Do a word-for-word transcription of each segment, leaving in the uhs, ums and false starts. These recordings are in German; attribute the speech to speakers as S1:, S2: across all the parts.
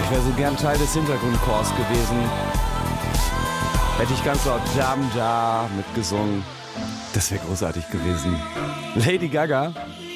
S1: Ich wäre so gern Teil des Hintergrundchors gewesen. Hätte ich ganz laut Jam Ja mitgesungen. Das wäre großartig gewesen. Lady Gaga.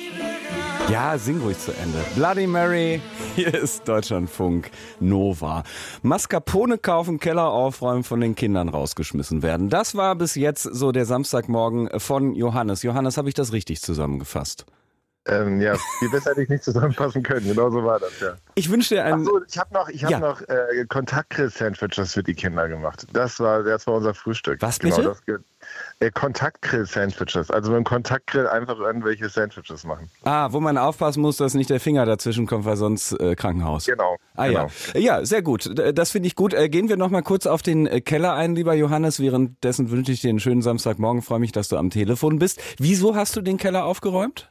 S1: Ja, sing ruhig zu Ende. Bloody Mary, hier ist Deutschlandfunk Nova. Mascarpone kaufen, Keller aufräumen, von den Kindern rausgeschmissen werden. Das war bis jetzt so der Samstagmorgen von Johannes. Johannes, habe ich das richtig zusammengefasst?
S2: Ähm, ja, viel besser hätte ich nicht zusammenfassen können. Genau so war das, ja.
S1: Ich wünsche dir einen...
S2: Ach so, ich habe noch, ich hab
S1: ja.
S2: noch äh, Kontaktgrill-Sandwiches für die Kinder gemacht. Das war, das war unser Frühstück.
S1: Was bitte?
S2: Genau, das äh, Kontaktgrill-Sandwiches. Also mit dem Kontaktgrill einfach irgendwelche Sandwiches machen.
S1: Ah, wo man aufpassen muss, dass nicht der Finger dazwischen kommt, weil sonst äh, Krankenhaus.
S2: Genau.
S1: Ah
S2: genau.
S1: ja. Ja, sehr gut. Das finde ich gut. Äh, gehen wir noch mal kurz auf den äh, Keller ein, lieber Johannes. Währenddessen wünsche ich dir einen schönen Samstagmorgen. Freue mich, dass du am Telefon bist. Wieso hast du den Keller aufgeräumt?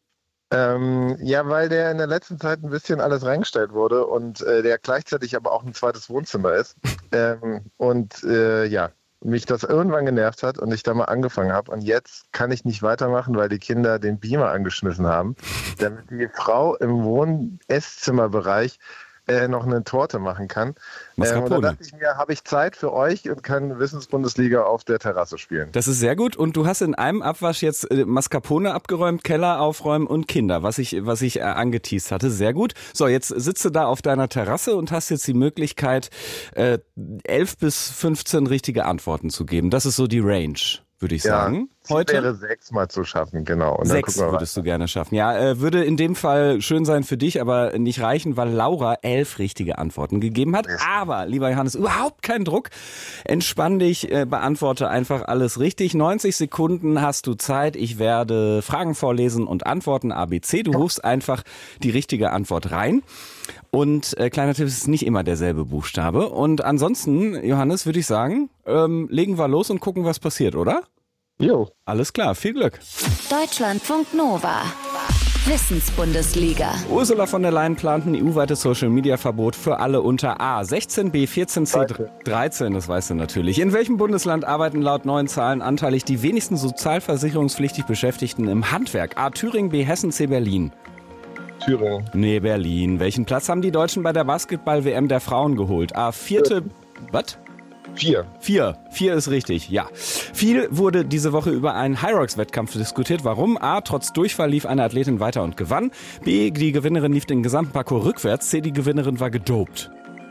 S2: Ähm, ja, weil der in der letzten Zeit ein bisschen alles reingestellt wurde und äh, der gleichzeitig aber auch ein zweites Wohnzimmer ist. ähm, und äh, ja, mich das irgendwann genervt hat und ich da mal angefangen habe. Und jetzt kann ich nicht weitermachen, weil die Kinder den Beamer angeschmissen haben, damit die Frau im Wohn-Esszimmerbereich äh, noch eine Torte machen kann. Ähm, und da dachte ich mir, habe ich Zeit für euch und kann Wissensbundesliga auf der Terrasse spielen.
S1: Das ist sehr gut. Und du hast in einem Abwasch jetzt äh, Mascarpone abgeräumt, Keller aufräumen und Kinder, was ich, was ich äh, angeteast hatte. Sehr gut. So, jetzt sitzt du da auf deiner Terrasse und hast jetzt die Möglichkeit, äh, elf bis fünfzehn richtige Antworten zu geben. Das ist so die Range, würde ich sagen.
S2: Ja.
S1: Heute
S2: wäre sechs mal zu schaffen, genau. Und
S1: Sechs
S2: dann
S1: würdest du gerne schaffen. Ja, äh, würde in dem Fall schön sein für dich, aber nicht reichen, weil Laura elf richtige Antworten gegeben hat. Aber, lieber Johannes, überhaupt kein Druck. Entspann dich, äh, beantworte einfach alles richtig. neunzig Sekunden hast du Zeit. Ich werde Fragen vorlesen und antworten A B C. Du rufst einfach die richtige Antwort rein. Und äh, kleiner Tipp, es ist nicht immer derselbe Buchstabe. Und ansonsten, Johannes, würde ich sagen, ähm, legen wir los und gucken, was passiert, oder?
S2: Jo.
S1: Alles klar, viel Glück.
S3: Deutschlandfunk Nova. Wissensbundesliga.
S1: Ursula von der Leyen plant ein E U-weites Social-Media-Verbot für alle unter A. sechzehn B, vierzehn C, dreizehn, das weißt du natürlich. In welchem Bundesland arbeiten laut neuen Zahlen anteilig die wenigsten sozialversicherungspflichtig Beschäftigten im Handwerk? A. Thüringen, B. Hessen, C. Berlin.
S2: Thüringen.
S1: Nee, Berlin. Welchen Platz haben die Deutschen bei der Basketball-W M der Frauen geholt? A. Vierte... Was?
S2: Vier.
S1: Vier. Vier ist richtig, ja. Viel wurde diese Woche über einen Hyrox-Wettkampf diskutiert. Warum? A. Trotz Durchfall lief eine Athletin weiter und gewann. B. Die Gewinnerin lief den gesamten Parcours rückwärts. C. Die Gewinnerin war gedopt.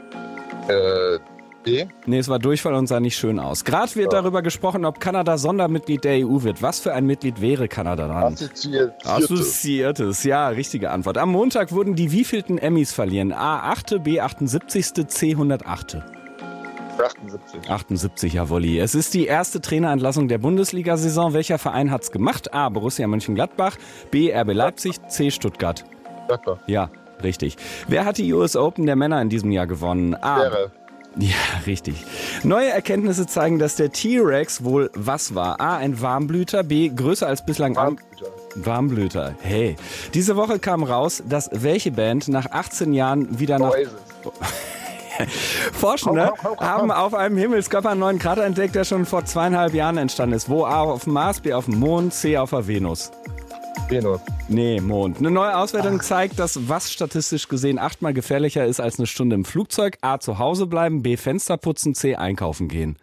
S2: Äh, B?
S1: Nee, es war Durchfall und sah nicht schön aus. Gerade wird
S2: Ja.
S1: darüber gesprochen, ob Kanada Sondermitglied der E U wird. Was für ein Mitglied wäre Kanada dann?
S2: Assoziiertes.
S1: Assoziiertes, ja, richtige Antwort. Am Montag wurden die wievielten Emmys verlieren? A. achte, B. achtundsiebzigste, C. hundertachte.
S2: achtundsiebzig.
S1: achtundsiebzig, ja, Wolli. Es ist die erste Trainerentlassung der Bundesliga-Saison. Welcher Verein hat's gemacht? A. Borussia Mönchengladbach, B. R B Leipzig, C. Stuttgart.
S2: Gladbach.
S1: Ja, richtig. Wer hat die U S Open der Männer in diesem Jahr gewonnen? A.
S2: Wäre.
S1: Ja, richtig. Neue Erkenntnisse zeigen, dass der T-Rex wohl was war? A. Ein Warmblüter, B. Größer als bislang... an- Warmblüter. Hey. Diese Woche kam raus, dass welche Band nach achtzehn Jahren wieder nach...
S2: Oasis.
S1: Forschende
S2: Komm, komm, komm, komm,
S1: haben
S2: komm.
S1: auf einem Himmelskörper einen neuen Krater entdeckt, der schon vor zweieinhalb Jahren entstanden ist. Wo? A auf dem Mars, B auf dem Mond, C auf der Venus.
S2: Venus.
S1: Nee, Mond. Eine neue Auswertung zeigt, dass was statistisch gesehen achtmal gefährlicher ist als eine Stunde im Flugzeug. A, zu Hause bleiben, B, Fenster putzen, C, einkaufen gehen.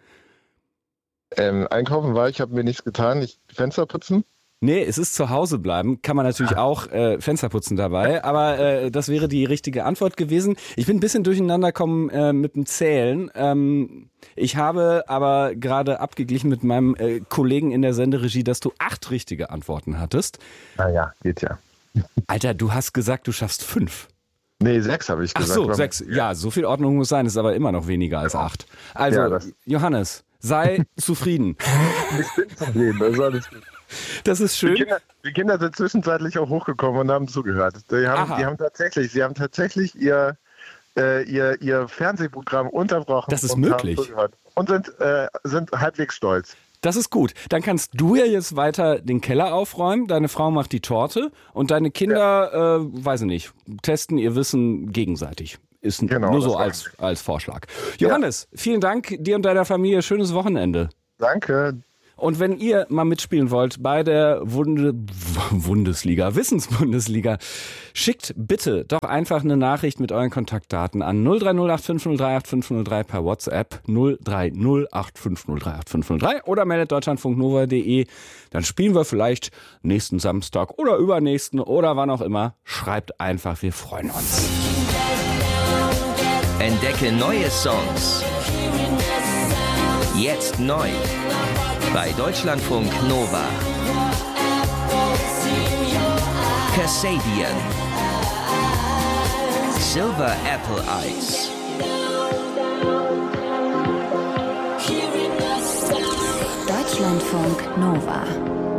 S2: Ähm, einkaufen war ich, habe mir nichts getan. Ich Fenster putzen.
S1: Nee, es ist zu Hause bleiben. Kann man natürlich auch äh, Fenster putzen dabei, aber äh, das wäre die richtige Antwort gewesen. Ich bin ein bisschen durcheinander gekommen äh, mit dem Zählen. Ähm, ich habe aber gerade abgeglichen mit meinem äh, Kollegen in der Senderegie, dass du acht richtige Antworten hattest.
S2: Naja, geht ja.
S1: Alter, du hast gesagt, du schaffst fünf.
S2: Nee, sechs habe ich
S1: Ach
S2: gesagt.
S1: so,
S2: Warum?
S1: sechs. Ja, so viel Ordnung muss sein, ist aber immer noch weniger als acht. Also,
S2: Ja, das-
S1: Johannes, sei zufrieden.
S2: Ich bin zufrieden, das ist alles gut.
S1: Das ist
S2: Die
S1: schön.
S2: Kinder, die Kinder sind zwischenzeitlich auch hochgekommen und haben zugehört. Die haben,
S1: Aha.
S2: die haben tatsächlich, sie haben tatsächlich ihr, äh, ihr, ihr Fernsehprogramm unterbrochen.
S1: Das ist
S2: und
S1: möglich.
S2: Haben zugehört. Und sind, äh, sind halbwegs stolz.
S1: Das ist gut. Dann kannst du ja jetzt weiter den Keller aufräumen, deine Frau macht die Torte und deine Kinder, äh, weiß ich nicht, testen ihr Wissen gegenseitig. Ist
S2: Genau,
S1: nur so
S2: das
S1: als, als Vorschlag. Johannes, vielen Dank dir und deiner Familie. Schönes Wochenende.
S2: Danke.
S1: Und wenn ihr mal mitspielen wollt bei der Wunde, Bundesliga, Wissensbundesliga, schickt bitte doch einfach eine Nachricht mit euren Kontaktdaten an null drei null acht fünf null drei acht fünf null drei per WhatsApp null drei null acht fünf null drei acht fünf null drei oder meldet deutschlandfunknova punkt de. Dann spielen wir vielleicht nächsten Samstag oder übernächsten oder wann auch immer. Schreibt einfach, wir freuen uns.
S4: Entdecke neue Songs. Jetzt neu. Bei Deutschlandfunk Nova. Kasabian. Silver Apple Eyes.
S3: Deutschlandfunk Nova.